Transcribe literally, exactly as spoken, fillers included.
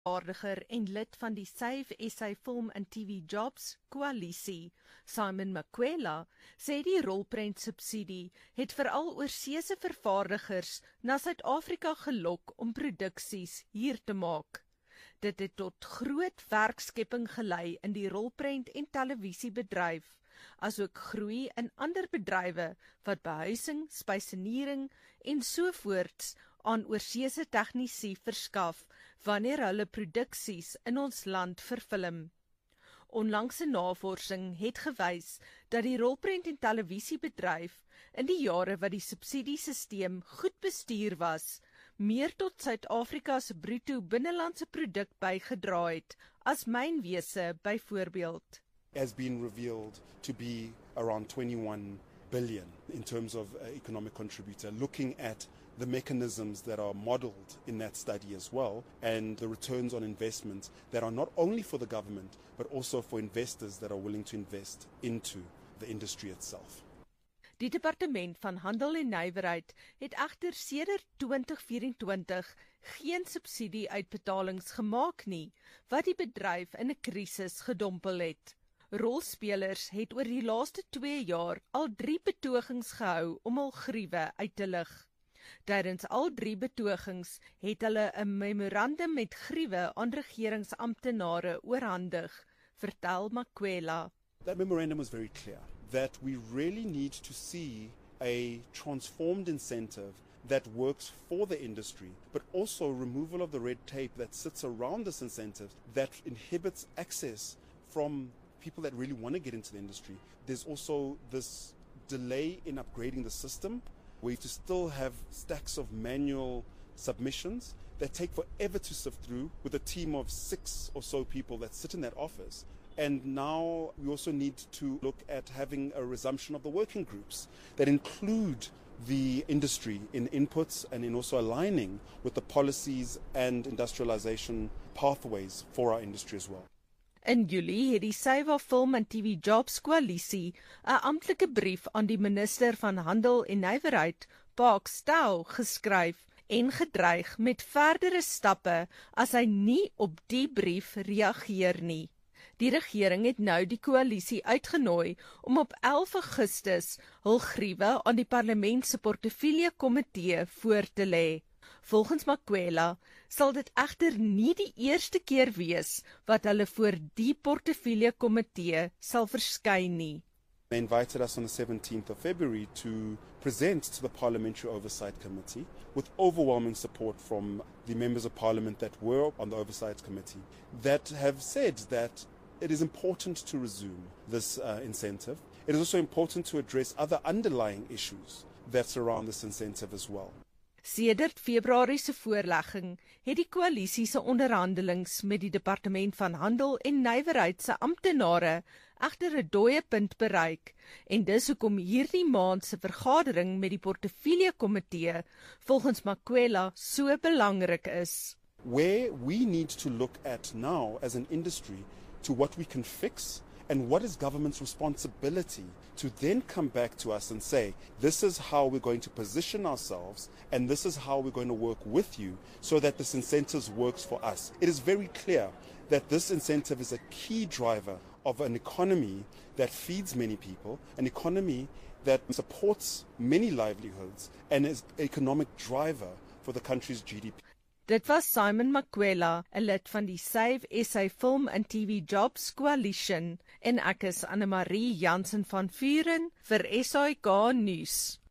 Vaardiger en lid van die Save S A Film and T V Jobs Koalisie, Simon Makwela, sê die rolprentsubsidie het veral oorseese vervaardigers na Suid-Afrika gelok om produksies hier te maak. Dit het tot groot werkskepping gelei in die rolprent- en televisiebedryf, asook groei in ander bedrywe wat behuising, spysenering en sovoorts aan oorseese tegnisie verskaf wanneer hulle produksies in ons land verfilm. Onlangse navorsing het gewys dat die rolprent- en televisiebedryf in die jare wat die subsidiesisteem goed bestuur was, meer tot Suid-Afrika se bruto binnelandse produk bygedra het as mynwese byvoorbeeld. Has been revealed to be around twenty-one billion in terms of uh, economic contributor, looking at the mechanisms that are modeled in that study as well, and the returns on investment that are not only for the government, but also for investors that are willing to invest into the industry itself. Die Departement van Handel en Nywerheid het egter sedert twintig vyf-en-twintig geen subsidie-uitbetalings gemaak nie, wat die bedryf in 'n krisis gedompel het. Rolspelers het oor die laaste twee jaar al drie betogings gehou om hul griewe uit te lig. Tydens al drie betogings het hulle 'n memorandum met griewe aan regeringsamptenare oorhandig, vertel Makwela. That memorandum was very clear that we really need to see a transformed incentive that works for the industry, but also removal of the red tape that sits around this incentive that inhibits access from people that really want to get into the industry. There's also this delay in upgrading the system. We have to still have stacks of manual submissions that take forever to sift through with a team of six or so people that sit in that office. And now we also need to look at having a resumption of the working groups that include the industry in inputs and in also aligning with the policies and industrialization pathways for our industry as well. In Julie het die Save Film and T V Jobs Koalisie 'n amptelike brief aan die minister van Handel en Nywerheid, Park Stow, geskryf en gedreig met verdere stappe as hy nie op die brief reageer nie. Die regering het nou die koalisie uitgenooi om op elf Augustus hul griewe aan die parlement se portefeulje komitee voor te lê. Volgens Makwela sal dit egter nie die eerste keer wees wat hulle voor die portefeulje komitee sal verskyn nie. They invited us on the seventeenth of February to present to the Parliamentary Oversight Committee with overwhelming support from the members of Parliament that were on the Oversight Committee that have said that it is important to resume this uh, incentive. It is also important to address other underlying issues that surround this incentive as well. Sedert Februarie se voorlegging het die koalisie se onderhandelings met die Departement van Handel en Nywerheid se amptenare egter 'n dooie punt bereik en dis hoekom hierdie maand se vergadering met die portefeulje komitee volgens Makwela so belangrik is. Where we need to look at now as an industry to what we can fix and what is government's responsibility to then come back to us and say, this is how we're going to position ourselves and this is how we're going to work with you so that this incentive works for us. It is very clear that this incentive is a key driver of an economy that feeds many people, an economy that supports many livelihoods and is an economic driver for the country's G D P. Dit was Simon Makwela, 'n lid van die Save S A Film and T V Jobs Coalition, en ek is Anne Marie Jansen van Vuren vir S A K nuus.